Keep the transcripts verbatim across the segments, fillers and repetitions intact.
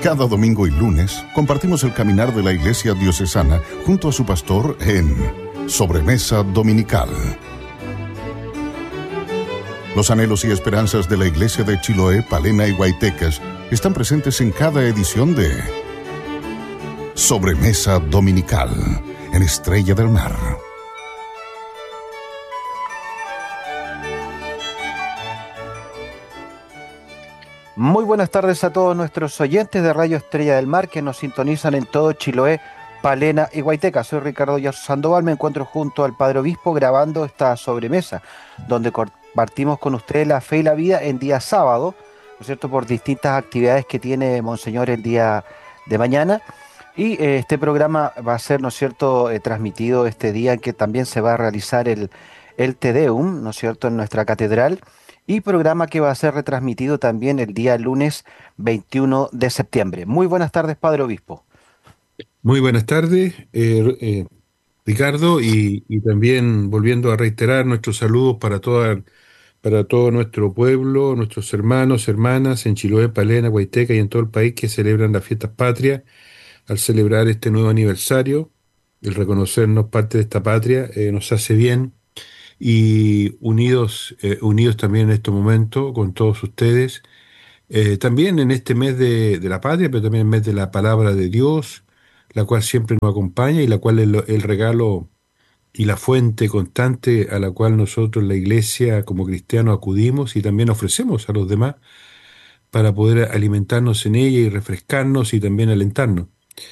Cada domingo y lunes compartimos el caminar de la Iglesia Diocesana junto a su pastor en Sobremesa Dominical. Los anhelos y esperanzas de la Iglesia de Chiloé, Palena y Guaitecas están presentes en cada edición de Sobremesa Dominical en Estrella del Mar. Muy buenas tardes a todos nuestros oyentes de Radio Estrella del Mar que nos sintonizan en todo Chiloé, Palena y Guaiteca. Soy Ricardo Yasso Sandoval, me encuentro junto al Padre Obispo grabando esta sobremesa, donde compartimos con ustedes la fe y la vida en día sábado, ¿no es cierto?, por distintas actividades que tiene Monseñor el día de mañana. Y eh, este programa va a ser, ¿no es cierto?, eh, transmitido este día en que también se va a realizar el, el Te Deum, ¿no es cierto?, en nuestra catedral. Y programa que va a ser retransmitido también el día lunes veintiuno de septiembre. Muy buenas tardes, Padre Obispo. Muy buenas tardes, eh, eh, Ricardo, y, y también volviendo a reiterar nuestros saludos para, toda, para todo nuestro pueblo, nuestros hermanos, hermanas en Chiloé, Palena, Guaiteca y en todo el país que celebran las fiestas patrias al celebrar este nuevo aniversario. El reconocernos parte de esta patria eh, nos hace bien. Y unidos, eh, unidos también en este momento con todos ustedes, eh, también en este mes de, de la patria, pero también en el mes de la palabra de Dios, la cual siempre nos acompaña y la cual es lo- el regalo y la fuente constante a la cual nosotros, la Iglesia, como cristianos, acudimos y también ofrecemos a los demás para poder alimentarnos en ella y refrescarnos y también alentarnos.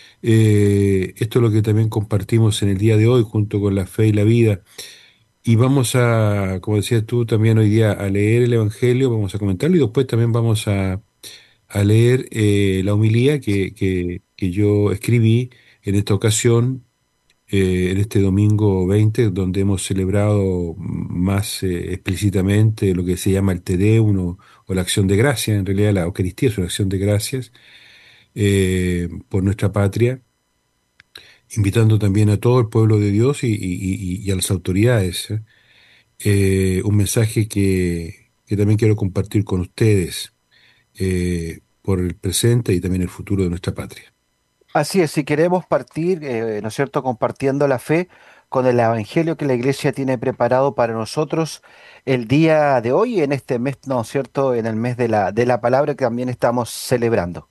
Eh, esto es lo que también compartimos en el día de hoy junto con la fe y la vida. Y vamos a, como decías tú, también hoy día a leer el Evangelio, vamos a comentarlo y después también vamos a, a leer eh, la homilía que, que, que yo escribí en esta ocasión, eh, en este domingo veinte, donde hemos celebrado más eh, explícitamente lo que se llama el Te Deum o, o la acción de gracias. En realidad la Eucaristía es una acción de gracias eh, por nuestra patria, invitando también a todo el pueblo de Dios y, y- y- y a las autoridades. ¿eh? Eh, un mensaje que, que también quiero compartir con ustedes eh, por el presente y también el futuro de nuestra patria. Así es, si queremos partir, eh, ¿no es cierto?, compartiendo la fe con el Evangelio que la Iglesia tiene preparado para nosotros el día de hoy, en este mes, ¿no es cierto?, en el mes de la, de la palabra que también estamos celebrando.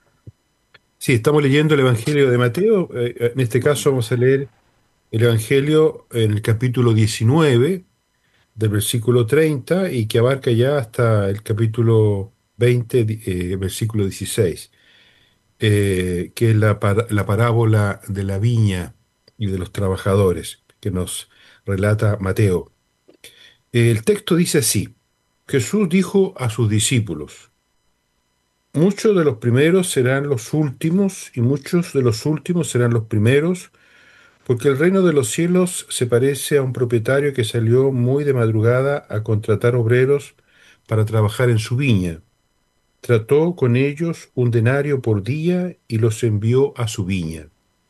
Sí, estamos leyendo el Evangelio de Mateo. Eh, en este caso vamos a leer el Evangelio en el capítulo diecinueve, del versículo treinta, y que abarca ya hasta el capítulo veinte, di- eh, versículo dieciséis, eh, que es la, par- la parábola de la viña y de los trabajadores que nos relata Mateo. El texto dice así: Jesús dijo a sus discípulos: muchos de los primeros serán los últimos y muchos de los últimos serán los primeros, porque el reino de los cielos se parece a un propietario que salió muy de madrugada a contratar obreros para trabajar en su viña. Trató con ellos un denario por día y los envió a su viña.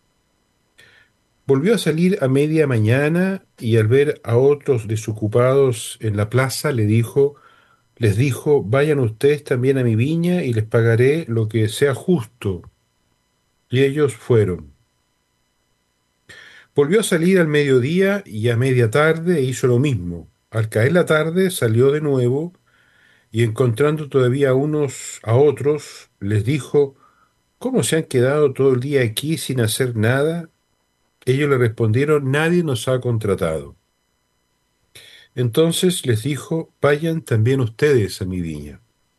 Volvió a salir a media mañana y al ver a otros desocupados en la plaza le dijo, les dijo, vayan ustedes también a mi viña y les pagaré lo que sea justo. Y ellos fueron. Volvió a salir al mediodía y a media tarde e hizo lo mismo. Al caer la tarde salió de nuevo y encontrando todavía a unos a otros, les dijo, ¿cómo se han quedado todo el día aquí sin hacer nada? Ellos le respondieron, nadie nos ha contratado. Entonces les dijo, vayan también ustedes a mi viña.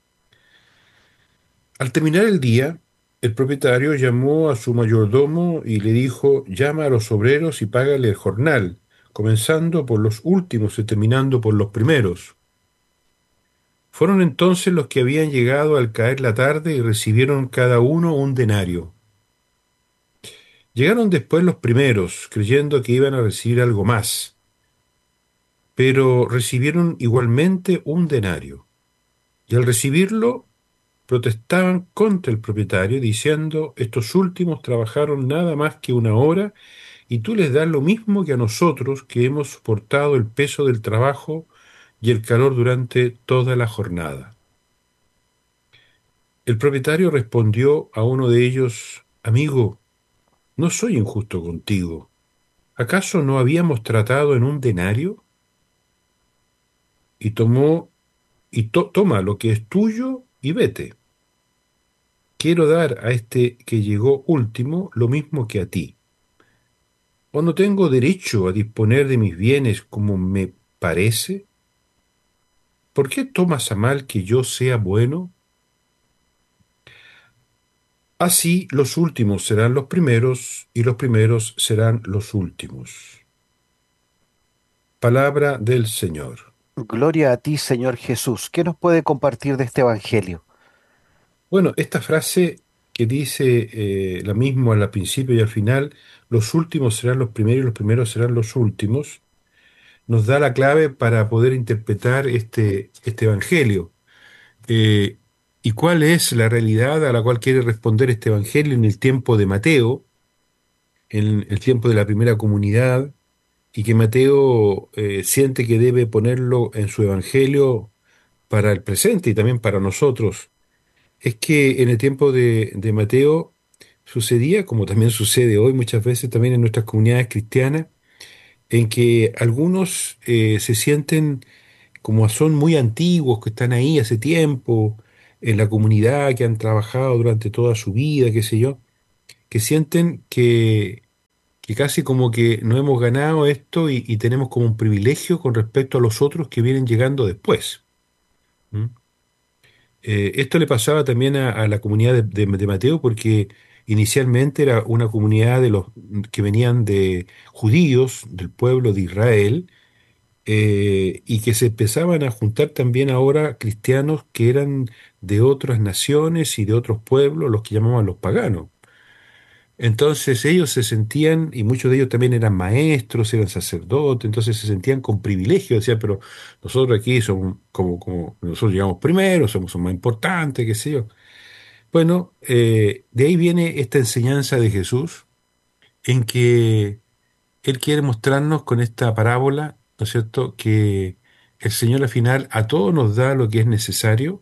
Al terminar el día, el propietario llamó a su mayordomo y le dijo, llama a los obreros y págale el jornal, comenzando por los últimos y terminando por los primeros. Fueron entonces los que habían llegado al caer la tarde y recibieron cada uno un denario. Llegaron después los primeros, creyendo que iban a recibir algo más, pero recibieron igualmente un denario. Y al recibirlo, protestaban contra el propietario, diciendo, estos últimos trabajaron nada más que una hora, y tú les das lo mismo que a nosotros, que hemos soportado el peso del trabajo y el calor durante toda la jornada. El propietario respondió a uno de ellos, amigo, no soy injusto contigo. ¿Acaso no habíamos tratado en un denario? Y tomó, y to- toma lo que es tuyo y vete. Quiero dar a este que llegó último lo mismo que a ti. ¿O no tengo derecho a disponer de mis bienes como me parece? ¿Por qué tomas a mal que yo sea bueno? Así los últimos serán los primeros y los primeros serán los últimos. Palabra del Señor. Gloria a ti, Señor Jesús. ¿Qué nos puede compartir de este evangelio? Bueno, esta frase que dice eh, la misma al principio y al final, los últimos serán los primeros y los primeros serán los últimos, nos da la clave para poder interpretar este, este evangelio. Eh, ¿Y cuál es la realidad a la cual quiere responder este evangelio en el tiempo de Mateo, en el tiempo de la primera comunidad, y que Mateo eh, siente que debe ponerlo en su evangelio para el presente y también para nosotros? Es que en el tiempo de, de Mateo sucedía, como también sucede hoy muchas veces también en nuestras comunidades cristianas, en que algunos eh, se sienten como son muy antiguos, que están ahí hace tiempo, en la comunidad, que han trabajado durante toda su vida, qué sé yo, que sienten que, que casi como que no hemos ganado esto y, y tenemos como un privilegio con respecto a los otros que vienen llegando después. ¿Mm? Eh, esto le pasaba también a, a la comunidad de, de- de Mateo porque inicialmente era una comunidad de los que venían de judíos del pueblo de Israel, eh, y que se empezaban a juntar también ahora cristianos que eran de otras naciones y de otros pueblos, los que llamaban los paganos. Entonces ellos se sentían, y muchos de ellos también eran maestros, eran sacerdotes, entonces se sentían con privilegio, decían, pero nosotros aquí somos como, como nosotros llegamos primero, somos más importantes, qué sé yo. Bueno, eh, de ahí viene esta enseñanza de Jesús en que Él quiere mostrarnos con esta parábola, ¿no es cierto?, que el Señor al final a todos nos da lo que es necesario,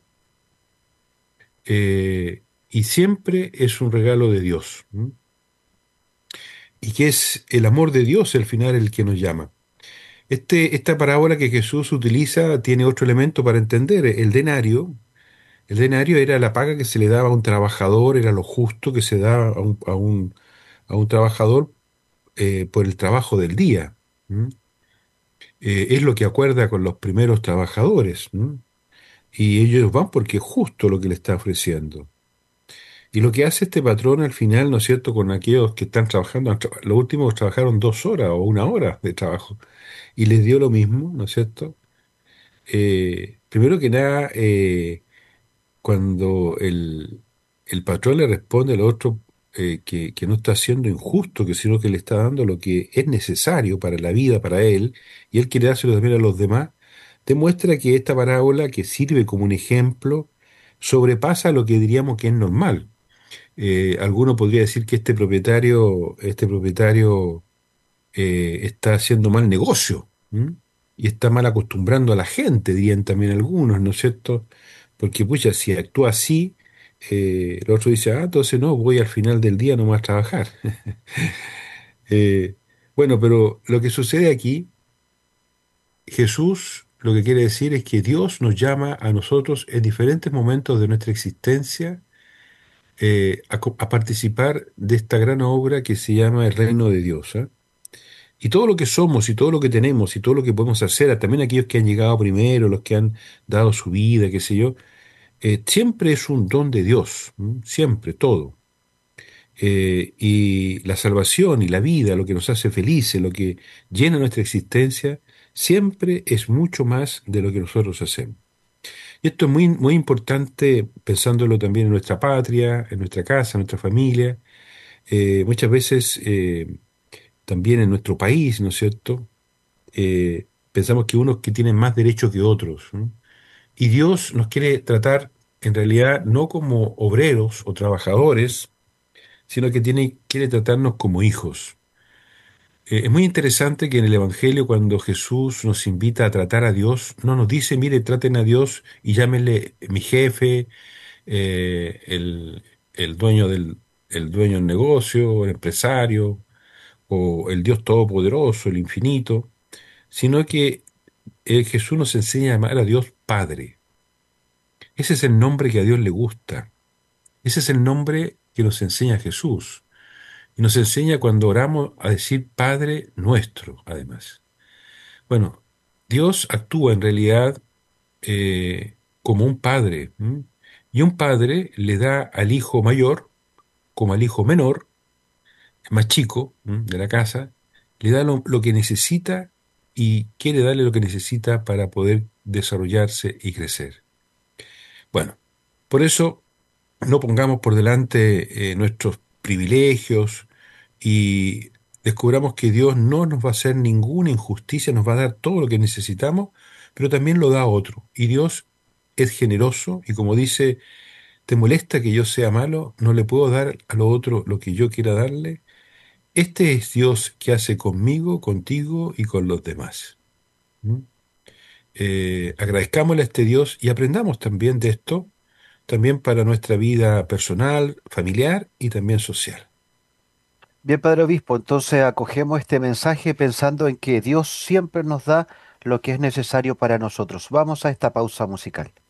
eh, y siempre es un regalo de Dios, ¿m? Y que es el amor de Dios al final el que nos llama. Este, esta parábola que Jesús utiliza tiene otro elemento para entender, el denario. El denario era la paga que se le daba a un trabajador, era lo justo que se daba a un, a un, a un trabajador eh, por el trabajo del día. ¿M? Eh, es lo que acuerda con los primeros trabajadores. ¿M? Y ellos van porque es justo lo que le está ofreciendo. Y lo que hace este patrón al final, ¿no es cierto?, con aquellos que están trabajando, han tra- los últimos trabajaron dos horas o una hora de trabajo, y les dio lo mismo, ¿no es cierto? Eh, primero que nada, eh, cuando el, el patrón le responde al otro eh, que, que no está siendo injusto, que sino que le está dando lo que es necesario para la vida, para él, y él quiere dárselo también a los demás, demuestra que esta parábola, que sirve como un ejemplo, sobrepasa lo que diríamos que es normal. Eh, alguno podría decir que este propietario, este propietario eh, está haciendo mal negocio, ¿m? Y está mal acostumbrando a la gente, dirían también algunos, ¿no es cierto? Porque, pucha, si actúa así, eh, el otro dice, ah, entonces no, voy al final del día nomás a trabajar. Eh, bueno, pero lo que sucede aquí, Jesús lo que quiere decir es que Dios nos llama a nosotros en diferentes momentos de nuestra existencia, eh, a, co- a participar de esta gran obra que se llama el reino de Dios, ¿ah? Y todo lo que somos y todo lo que tenemos y todo lo que podemos hacer, también aquellos que han llegado primero, los que han dado su vida, qué sé yo, eh, siempre es un don de Dios, ¿m? Siempre, todo. Eh, y la salvación y la vida, lo que nos hace felices, lo que llena nuestra existencia, siempre es mucho más de lo que nosotros hacemos. Y esto es muy, muy importante pensándolo también en nuestra patria, en nuestra casa, en nuestra familia, eh, muchas veces eh, también en nuestro país, ¿no es cierto? Eh, pensamos que unos que tienen más derechos que otros, ¿no? Y Dios nos quiere tratar en realidad no como obreros o trabajadores, sino que tiene, quiere tratarnos como hijos. Eh, es muy interesante que en el Evangelio, cuando Jesús nos invita a tratar a Dios, no nos dice, mire, traten a Dios y llámenle mi jefe, eh, el, el dueño del, el dueño del negocio, el empresario, o el Dios Todopoderoso, el infinito, sino que eh, Jesús nos enseña a llamar a Dios Padre. Ese es el nombre que a Dios le gusta. Ese es el nombre que nos enseña Jesús. Y nos enseña cuando oramos a decir Padre nuestro, además. Bueno, Dios actúa en realidad eh, como un padre. ¿M? Y un padre le da al hijo mayor, como al hijo menor, más chico, ¿m? de la casa, le da lo, lo que necesita y quiere darle lo que necesita para poder desarrollarse y crecer. Bueno, por eso no pongamos por delante eh, nuestros privilegios y descubramos que Dios no nos va a hacer ninguna injusticia, nos va a dar todo lo que necesitamos, pero también lo da a otro. Y Dios es generoso y como dice, ¿te molesta que yo sea malo? ¿No le puedo dar a lo otro lo que yo quiera darle? Este es Dios que hace conmigo, contigo y con los demás. ¿Mm? Eh, agradezcámosle a este Dios y aprendamos también de esto también para nuestra vida personal, familiar y también social. Bien, Padre Obispo, entonces acogemos este mensaje pensando en que Dios siempre nos da lo que es necesario para nosotros. Vamos a esta pausa musical.